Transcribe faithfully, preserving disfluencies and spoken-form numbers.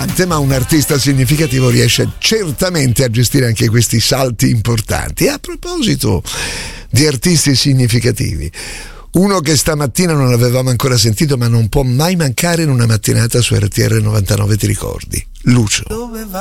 importante, ma un artista significativo riesce certamente a gestire anche questi salti importanti. E a proposito di artisti significativi, uno che stamattina non avevamo ancora sentito ma non può mai mancare in una mattinata su R T L novantanove, ti ricordi? Lucio.